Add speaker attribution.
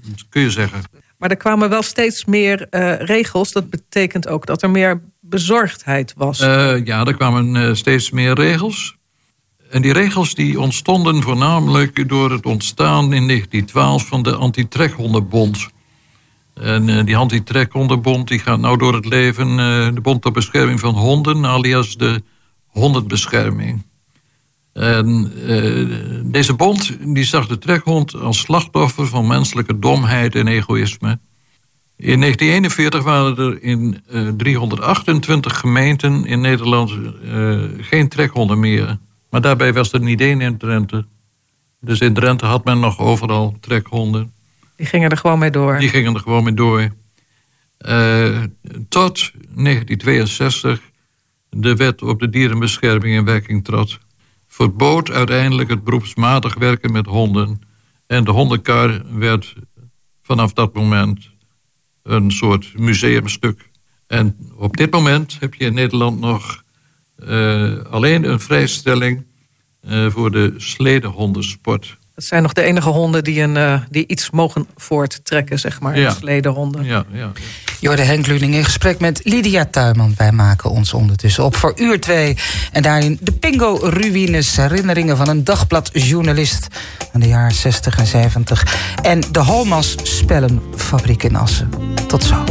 Speaker 1: Dat kun je zeggen.
Speaker 2: Maar er kwamen wel steeds meer regels. Dat betekent ook dat er meer bezorgdheid was.
Speaker 1: Ja, er kwamen steeds meer regels. En die regels die ontstonden voornamelijk door het ontstaan in 1912 van de Anti-Trekhondenbond. En die Anti-Trekhondenbond die gaat nou door het leven, de Bond ter Bescherming van Honden, alias de Hondenbescherming. En deze bond die zag de trekhond als slachtoffer van menselijke domheid en egoïsme. In 1941 waren er in 328 gemeenten in Nederland geen trekhonden meer. Maar daarbij was er niet één in Drenthe. Dus in Drenthe had men nog overal trekhonden.
Speaker 2: Die gingen er gewoon mee door?
Speaker 1: Die gingen er gewoon mee door. Tot 1962 de wet op de dierenbescherming in werking trad. Verbood uiteindelijk het beroepsmatig werken met honden. En de hondenkar werd vanaf dat moment een soort museumstuk. En op dit moment heb je in Nederland nog alleen een vrijstelling voor de sledehondensport.
Speaker 2: Dat zijn nog de enige honden die iets mogen voorttrekken, zeg maar. Ja. Sledehonden.
Speaker 1: Ja.
Speaker 3: Jorde Henk-Luning in gesprek met Lydia Tuinman. Wij maken ons ondertussen op voor uur 2. En daarin de Pingo-ruïnes, herinneringen van een dagbladjournalist aan de jaren 60 en 70. En de Halmas Spellenfabriek in Assen. Tot zo.